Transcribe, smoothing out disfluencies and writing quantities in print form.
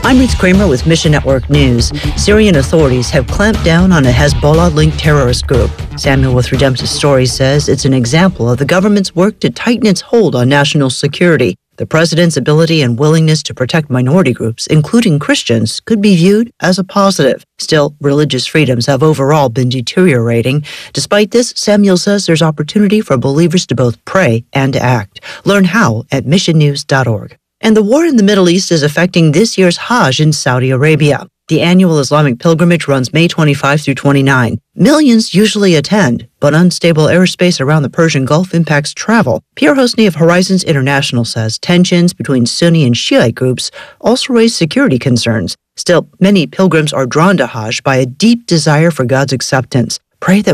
I'm Ruth Kramer with Mission Network News. Syrian authorities have clamped down on a Hezbollah-linked terrorist group. Samuel with Redemptive Stories says it's an example of the government's work to tighten its hold on national security. The president's ability and willingness to protect minority groups, including Christians, could be viewed as a positive. Still, religious freedoms have overall been deteriorating. Despite this, Samuel says there's opportunity for believers to both pray and act. Learn how at missionnews.org. And the war in the Middle East is affecting this year's Hajj in Saudi Arabia. The annual Islamic pilgrimage runs May 25 through 29. Millions usually attend, but unstable airspace around the Persian Gulf impacts travel. Pierre Hosny of Horizons International says tensions between Sunni and Shiite groups also raise security concerns. Still, many pilgrims are drawn to Hajj by a deep desire for God's acceptance. Pray that